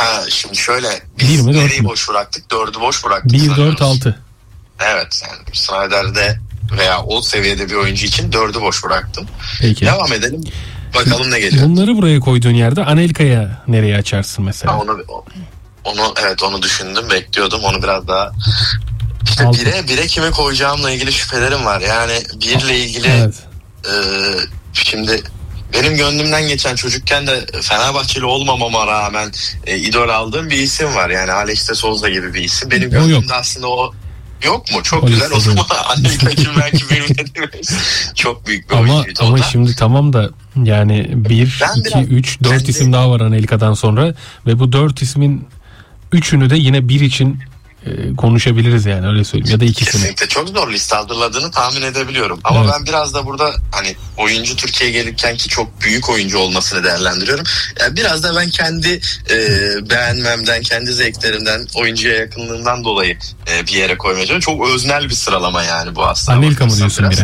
Şimdi şöyle Bir biz mi, dört nereyi mü? boş bıraktık? 4'ü boş bıraktık. 1, 4, 6. Evet, yani Snyder'de veya o seviyede bir oyuncu için 4'ü boş bıraktım. Peki. Devam edelim. Bakalım ne geliyor. Bunları buraya koyduğun yerde Anelka'ya nereye açarsın mesela? Onu düşündüm, bekliyordum. Onu biraz daha işte Altı. bire kime koyacağımla ilgili şüphelerim var. Yani birle ilgili Evet. şimdi benim gönlümden geçen, çocukken de Fenerbahçeli olmamama rağmen idol aldığım bir isim var. Yani Alex de Souza gibi bir isim. Benim gönlümde aslında o yok mu? Çok o güzel. O zaman Anelka kim belki bilmediğimiz çok büyük bir oyuncuydu. Ama şimdi tamam da yani 1, 2, 3, 4 isim daha var Anelka'dan sonra ve bu 4 ismin 3'ünü de yine bir için konuşabiliriz yani, öyle söyleyeyim, ya da ikisini. Kesinlikle çok zor liste hazırladığını tahmin edebiliyorum. Ama evet, ben biraz da burada hani oyuncu Türkiye'ye gelirken ki çok büyük oyuncu olmasını değerlendiriyorum. Yani biraz da ben kendi beğenmemden, kendi zevklerimden, oyuncuya yakınlığından dolayı bir yere koymaya çalışıyorum. Çok öznel bir sıralama yani bu aslında. Anelka mı diyorsun biraz? bire?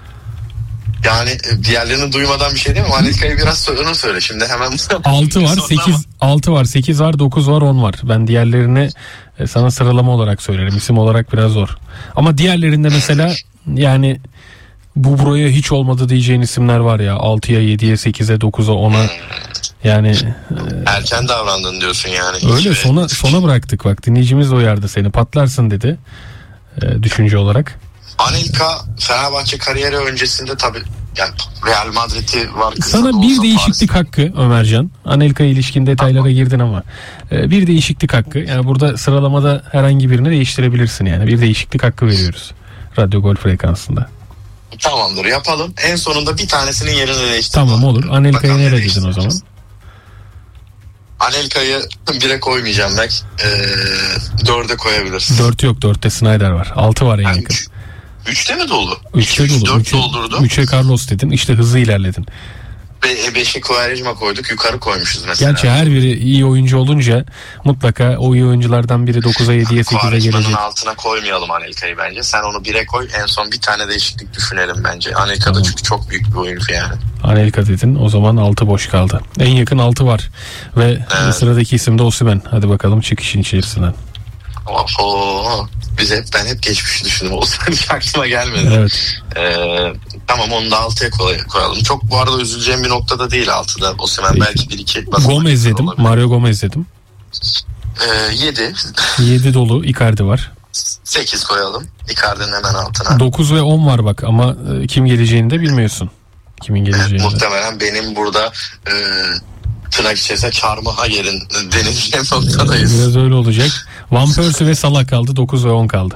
Yani diğerlerini duymadan bir şey değil mi? Anelka'yı biraz onu söyle. Şimdi hemen 6 var, 6 var, 8 var, 9 var, 10 var. Ben diğerlerini sana sıralama olarak söylerim. İsim olarak biraz zor. Ama diğerlerinde mesela yani buraya hiç olmadı diyeceğin isimler var ya. 6'ya, 7'ye, 8'e, 9'a, 10'a. Yani erken davrandın diyorsun yani. Öyle sona bıraktık, bak dinleyicimiz de uyardı seni. Patlarsın dedi düşünce olarak. Anelka Fenerbahçe kariyeri öncesinde tabii yani Real Madrid'i var. Sana bir değişiklik hakkı Ömercan. Anelka ilişkin detaylara girdin ama bir değişiklik hakkı. Yani burada sıralamada herhangi birini değiştirebilirsin yani. Bir değişiklik hakkı veriyoruz Radyo Gol frekansında. Tamamdır, yapalım. En sonunda bir tanesinin yerini değiştir. Tamam, olur. Anelka'yı nereye dedin o zaman? Anelka'yı 1'e koymayacağım belki. 4'e koyabilirsin. 4 yok. 4'te Snyder var. 6 var en yakın. 3'te mi dolu? 3'te dolu. 4 doldurdum. 3'e Carlos dedin. İşte hızlı ilerledin. 5'e Quaresma koyduk. Yukarı koymuşuz mesela. Gerçi her biri iyi oyuncu olunca mutlaka o iyi oyunculardan biri 9'a, 7'ye, 8'e gelecek. Quaresma'nın altına koymayalım Anelka'yı bence. Sen onu 1'e koy. En son bir tane değişiklik düşünelim bence. Anelka da çünkü çok büyük bir oyuncu yani. Anelka dedin. O zaman 6 boş kaldı. En yakın 6 var. Ve sıradaki isim de Osimhen. Hadi bakalım çık işin içerisinden. Ben hep geçmişi düşündüm. O sırada hiç aklıma gelmedi. Evet. Tamam, onu da 6'ya koyalım. Çok bu arada üzüleceğim bir noktada değil 6'da. Osimhen belki 1-2 Gomez dedim. Olabilir. Mario Gomez dedim. 7. 7 dolu. Icardi var. 8 koyalım. Icardi'nin hemen altına. 9 ve 10 var bak ama kim geleceğini de bilmiyorsun. Kimin geleceğini. Muhtemelen benim burada tırnak içerisinde çarmıha yerin denileceğim noktadayız. Biraz öyle olacak. Van Persie ve Salah kaldı. 9 ve 10 kaldı.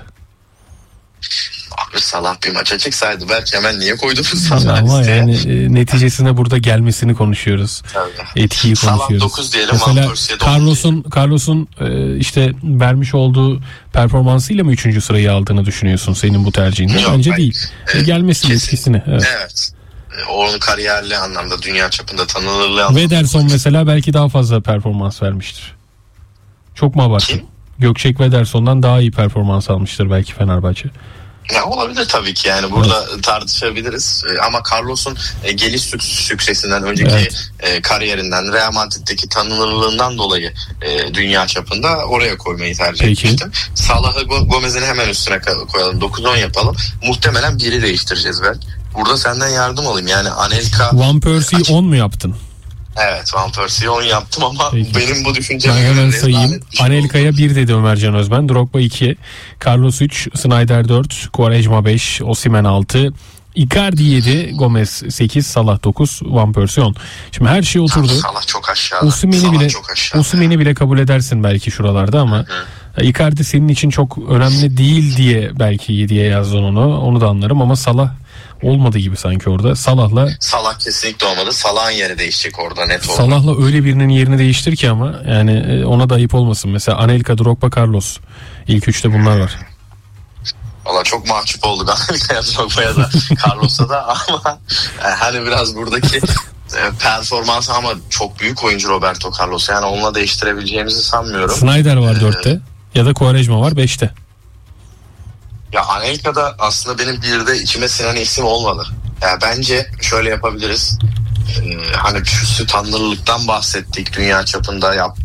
Abi Salah bir maça çıksaydı belki hemen niye koydun Salah'ı ama listeye? Yani neticesine burada gelmesini konuşuyoruz. Tabii. Etkiyi konuşuyoruz. Salah 9 diyelim. Mesela Carlos'un işte vermiş olduğu performansıyla mı 3. sırayı aldığını düşünüyorsun senin bu tercihinde? Yok, bence değil. Gelmesinin etkisini. Evet. Onun kariyerli anlamda, dünya çapında tanınırlığı anlamda. Wederson mesela belki daha fazla performans vermiştir. Çok mu abarttın? Gökçek Wederson'dan daha iyi performans almıştır belki Fenerbahçe. Ya olabilir tabii ki, yani burada tartışabiliriz ama Carlos'un geliş süksesinden önceki kariyerinden, Real Madrid'deki tanınırlığından dolayı dünya çapında oraya koymayı tercih etmiştim. Salah'ı Gomez'in hemen üstüne koyalım, 9-10 yapalım, muhtemelen biri değiştireceğiz belki. Burada senden yardım alayım yani. Anelka, Van Persie'yi 10 mu yaptın? Evet, Van Persie'yi 10 yaptım ama benim bu düşüncemi... Ben hemen sayayım. Anelka'ya 1 dedi Ömercan Özben. Drogba 2. Carlos 3. Snyder 4. Quaresma 5. Osimhen 6. Icardi 7. Gomez 8. Salah 9. Van Persie 10. Şimdi her şey oturdu. Salah çok aşağıda. Osimhen'i bile kabul edersin belki şuralarda ama Icardi senin için çok önemli değil diye belki 7'ye yazdın onu. Onu da anlarım ama Salah olmadı gibi sanki orada. Salah kesinlikle olmadı. Salah'ın yeri değişecek orada, net olmadı. Salah'la öyle birinin yerini değiştir ki ama yani ona da ayıp olmasın. Mesela Anelka, Drogba, Carlos. İlk 3'te bunlar var. Valla çok mahcup olduk Anelka'ya, Drogba'ya da Carlos'a da ama hani biraz buradaki performans, ama çok büyük oyuncu Roberto Carlos. Yani onunla değiştirebileceğimizi sanmıyorum. Snyder var 4'te ya da Quaresma var 5'te. Ya Anelka'da aslında benim bir de içime sinen isim olmadı. Ya bence şöyle yapabiliriz. Hani şu tanrılıktan bahsettik, dünya çapında